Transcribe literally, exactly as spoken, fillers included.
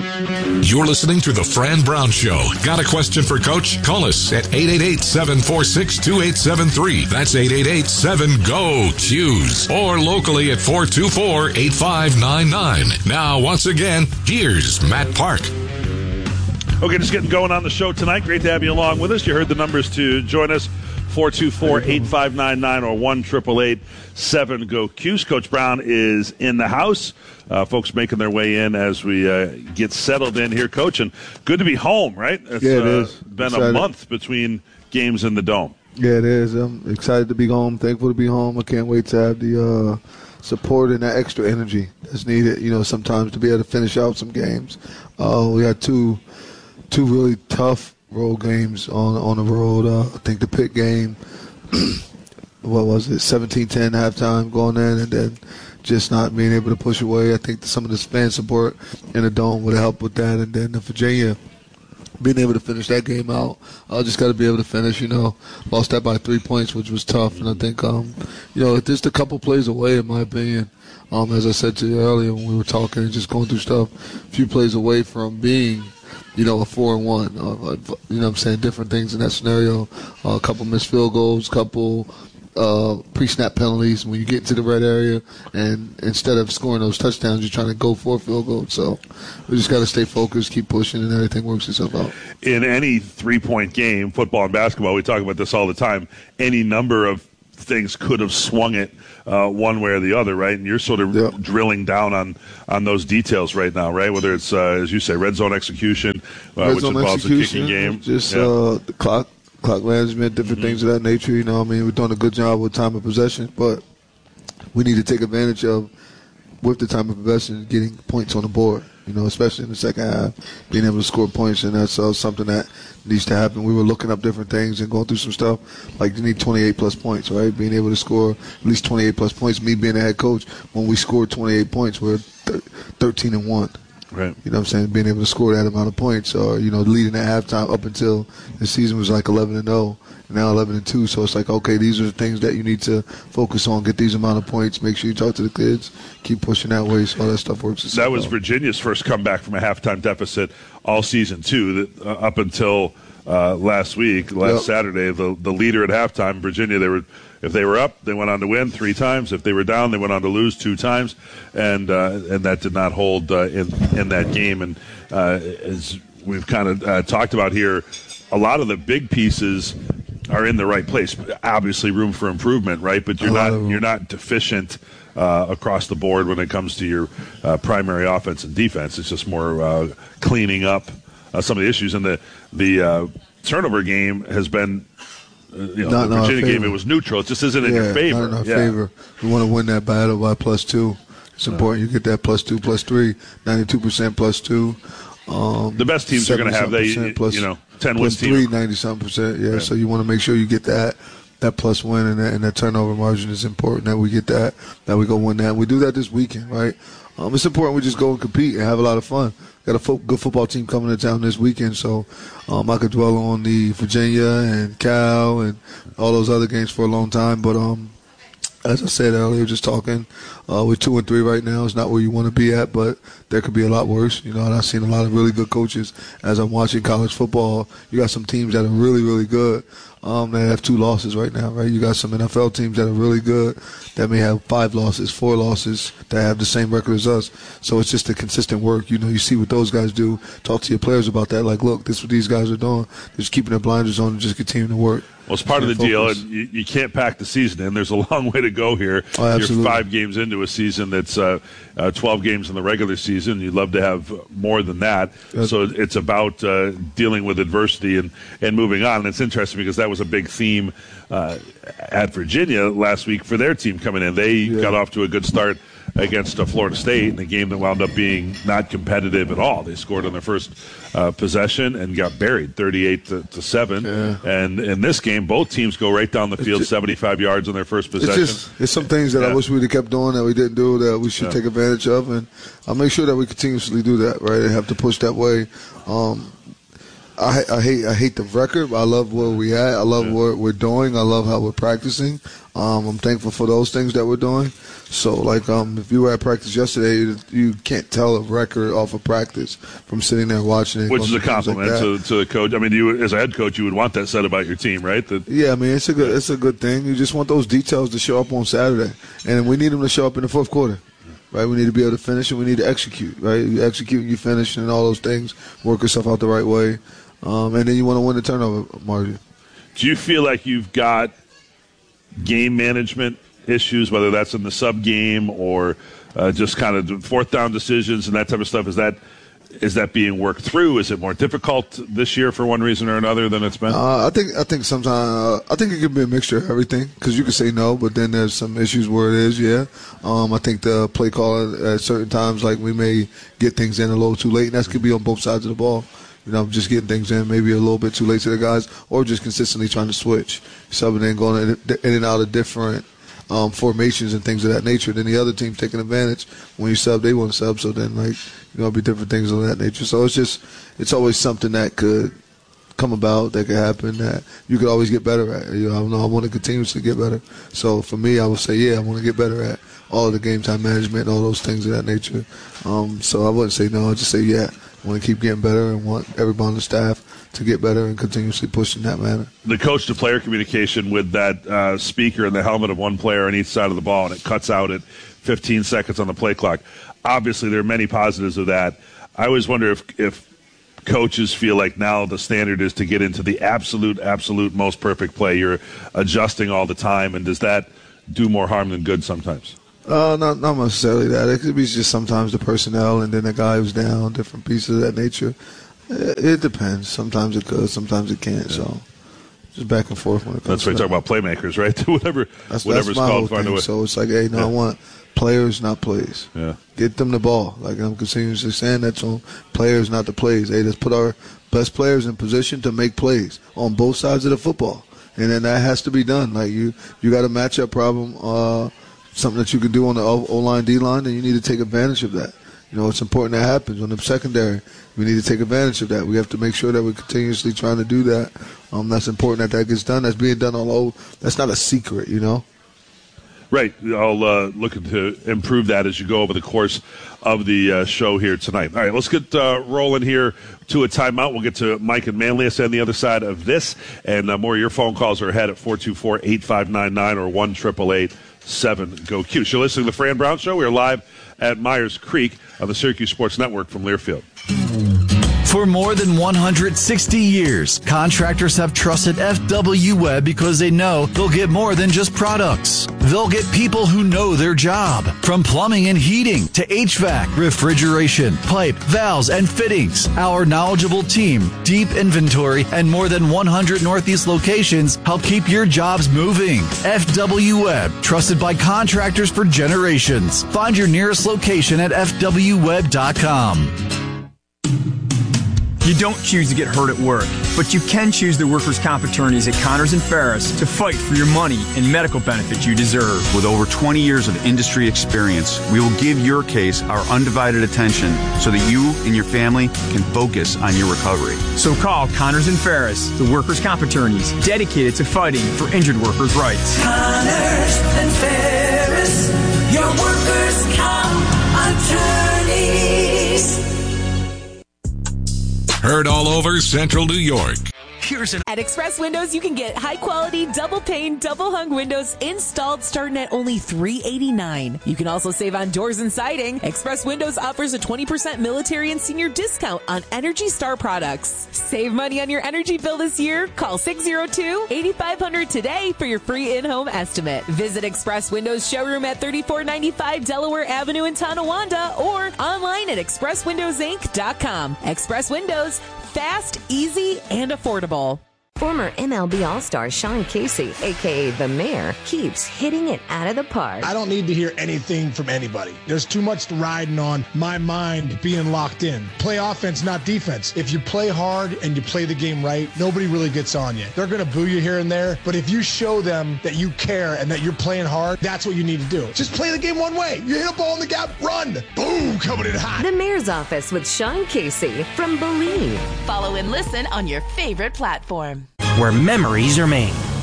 You're listening to The Fran Brown Show. Got a question for Coach? Call us at eight eight eight, seven four six, two eight seven three. That's eight eight eight, seven, G O, C U S. Or locally at four two four, eight five nine nine. Now, once again, here's Matt Park. Okay, just getting going on the show tonight. Great to have you along with us. You heard the numbers to join us. four two four, eight five nine nine or one eight eight eight, seven, G O, C U S. Coach Brown is in the house. Uh, folks making their way in as we uh, get settled in here, Coach. And good to be home, right? It's yeah, it uh, is. been excited. a month between games in the Dome. Yeah, it is. I'm excited to be home, thankful to be home. I can't wait to have the uh, support and that extra energy that's needed, you know, sometimes to be able to finish out some games. Uh, we had two two really tough road games on on the road. Uh, I think the Pitt game, what was it, seventeen ten halftime going in, and then just not being able to push away. I think some of the fan support in the Dome would have helped with that. And then the Virginia, being able to finish that game out, I uh, just got to be able to finish, you know. Lost that by three points, which was tough. And I think, um, you know, just a couple plays away, in my opinion, um, as I said to you earlier when we were talking and just going through stuff, a few plays away from being, you know, a four and one. Uh, you know what I'm saying? Different things in that scenario. Uh, a couple missed field goals, couple uh, pre-snap penalties when you get into the red area, and instead of scoring those touchdowns, you're trying to go for a field goal. So we just got to stay focused, keep pushing, and everything works itself out. In any three-point game, football and basketball, we talk about this all the time, any number of things could have swung it uh, one way or the other, right? And you're sort of yep. drilling down on, on those details right now, right? Whether it's, uh, as you say, red zone execution, uh, red which zone involves a kicking game. Just yeah. uh, the clock. Clock management, different mm-hmm. things of that nature. You know, I mean, we're doing a good job with time of possession, but we need to take advantage of, with the time of possession, getting points on the board. You know, especially in the second half, being able to score points, and that's uh, something that needs to happen. We were looking up different things and going through some stuff. Like, you need twenty-eight plus points, right? Being able to score at least twenty-eight plus points. Me being a head coach, when we scored twenty-eight points, we're thirteen and one. Right. You know what I'm saying? Being able to score that amount of points, or, you know, leading at halftime up until the season was like eleven and oh, and now eleven and two. So it's like, okay, these are the things that you need to focus on, get these amount of points, make sure you talk to the kids, keep pushing that way so all that stuff works. That was out. Virginia's first comeback from a halftime deficit all season, too, that, uh, up until uh, last week, last yep. Saturday. The, the leader at halftime, Virginia, they were – if they were up, they went on to win three times. If they were down, they went on to lose two times, and uh, and that did not hold uh, in in that game. And uh, as we've kind of uh, talked about here, a lot of the big pieces are in the right place. Obviously, room for improvement, right? But you're not you're not deficient uh, across the board when it comes to your uh, primary offense and defense. It's just more uh, cleaning up uh, some of the issues. And the the uh, turnover game has been. You know, not the Virginia game, favor. it was neutral. It just isn't in yeah, your favor. Not in our yeah. favor. We want to win that battle by plus two. It's important you get that plus two, plus three, ninety-two percent plus two. Um, the best teams are going to have that, plus, you know, ten plus win three, team. ninety-something percent. Yeah, right. So you want to make sure you get that. That plus win and that, and that turnover margin is important that we get that, that we go win that. We do that this weekend, right? Um, it's important we just go and compete and have a lot of fun. Got a fo- good football team coming to town this weekend, so um, I could dwell on the Virginia and Cal and all those other games for a long time. But um, as I said earlier, just talking, uh, we're two and three right now. It's not where you want to be at, but there could be a lot worse. You know, and I've seen a lot of really good coaches as I'm watching college football. You got some teams that are really, really good. Um, they have two losses right now, right? You got some N F L teams that are really good that may have five losses, four losses, that have the same record as us. So it's just a consistent work. You know, you see what those guys do. Talk to your players about that. Like, look, this is what these guys are doing. They're just keeping their blinders on and just continuing to work. Well, it's part of the focus. deal, and you, you can't pack the season in. There's a long way to go here. Oh, absolutely. You're five games into a season that's uh, uh, twelve games in the regular season. You'd love to have more than that. Yes. So it's about uh, dealing with adversity and, and moving on. And it's interesting because that was a big theme uh, at Virginia last week for their team coming in. They yeah. got off to a good start against uh, Florida State in a game that wound up being not competitive at all. They scored on their first uh, possession and got buried thirty-eight to seven. Yeah. And in this game, both teams go right down the field, just, seventy-five yards on their first possession. It's, just, it's some things that yeah. I wish we'd have kept doing that we didn't do that we should yeah. take advantage of. And I'll make sure that we continuously do that, right? And have to push that way. Um, I, I hate I hate the record, but I love where we at. I love yeah. what we're doing. I love how we're practicing. Um, I'm thankful for those things that we're doing. So, like, um, if you were at practice yesterday, you, you can't tell a record off of practice from sitting there watching it. Which is a compliment like to, to the coach. I mean, you as a head coach, you would want that said about your team, right? That, yeah, I mean, it's a good it's a good thing. You just want those details to show up on Saturday, and we need them to show up in the fourth quarter. Right, we need to be able to finish and we need to execute. Right, you execute and you finish and all those things. Work yourself out the right way, um, and then you want to win the turnover margin. Do you feel like you've got game management issues, whether that's in the sub game or uh, just kind of fourth down decisions and that type of stuff? Is that is that being worked through? Is it more difficult this year for one reason or another than it's been? Uh, I think I think sometimes uh, I think it could be a mixture of everything because you can say no, but then there's some issues where it is. Yeah, um, I think the play call at certain times, like we may get things in a little too late, and that could be on both sides of the ball. You know, just getting things in maybe a little bit too late to the guys, or just consistently trying to switch, subbing in, going in and out of different um, formations and things of that nature. Then the other team taking advantage when you sub, they want to sub. So then, like, you know, it'll be different things of that nature. So it's just, it's always something that could come about, that could happen, that you could always get better at. You know, I know I want to continuously get better. So for me, I would say, yeah, I want to get better at all of the game time management and all those things of that nature. Um, so I wouldn't say no. I'd just say, yeah, I want to keep getting better and want everybody on the staff to get better and continuously push in that manner. The coach-to-player communication with that uh, speaker and the helmet of one player on each side of the ball, and it cuts out at fifteen seconds on the play clock. Obviously, there are many positives of that. I always wonder if, if coaches feel like now the standard is to get into the absolute, absolute most perfect play. You're adjusting all the time, and does that do more harm than good sometimes? Uh, not not necessarily that. It could be just sometimes the personnel and then the guy who's down, different pieces of that nature. It, it depends. Sometimes it could, sometimes it can't. Yeah. So just back and forth when it comes That's why you talk about playmakers, right? Whatever, that's, whatever's that's my called, whole find thing. a way. So it's like, hey, no, yeah. I want players, not plays. Yeah. Get them the ball. Like I'm continuously saying that to them. Players, not the plays. Hey, let's put our best players in position to make plays on both sides of the football. And then that has to be done. Like you, you got a matchup problem, uh, something that you can do on the O-line, D-line, and you need to take advantage of that. You know, it's important that happens on the secondary. We need to take advantage of that. We have to make sure that we're continuously trying to do that. Um, that's important that that gets done. That's being done all over. That's not a secret, you know. Right. I'll uh, looking to improve that as you go over the course of the uh, show here tonight. All right, let's get uh, rolling here to a timeout. We'll get to Mike and Manlius on the other side of this, and uh, more of your phone calls are ahead at four two four, eight five nine nine or one eight eight eight, seven, G O Q. You're listening to the Fran Brown Show. We are live at Myers Creek on the Syracuse Sports Network from Learfield. For more than one hundred sixty years, contractors have trusted F W Webb because they know they'll get more than just products. They'll get people who know their job. From plumbing and heating to H V A C, refrigeration, pipe, valves, and fittings. Our knowledgeable team, deep inventory, and more than one hundred Northeast locations help keep your jobs moving. F W Webb, trusted by contractors for generations. Find your nearest location at f w web dot com. You don't choose to get hurt at work, but you can choose the workers' comp attorneys at Connors and Ferris to fight for your money and medical benefits you deserve. With over twenty years of industry experience, we will give your case our undivided attention so that you and your family can focus on your recovery. So call Connors and Ferris, the workers' comp attorneys dedicated to fighting for injured workers' rights. Connors and Ferris, your workers' comp attorneys. Heard all over Central New York. Here's an At Express Windows, you can get high-quality, double-pane, double-hung windows installed starting at only three hundred eighty-nine dollars. You can also save on doors and siding. Express Windows offers a twenty percent military and senior discount on Energy Star products. Save money on your energy bill this year. Call six oh two, eight five hundred today for your free in-home estimate. Visit Express Windows showroom at thirty-four ninety-five Delaware Avenue in Tonawanda or online at express windows inc dot com. Express Windows, fast, easy, and affordable. Former M L B All-Star Sean Casey, a k a. The Mayor, keeps hitting it out of the park. I don't need to hear anything from anybody. There's too much riding on my mind being locked in. Play offense, not defense. If you play hard and you play the game right, nobody really gets on you. They're going to boo you here and there, but if you show them that you care and that you're playing hard, that's what you need to do. Just play the game one way. You hit a ball in the gap, run. Boom, coming in hot. The Mayor's Office with Sean Casey from Believe. Follow and listen on your favorite platform. Where memories are made.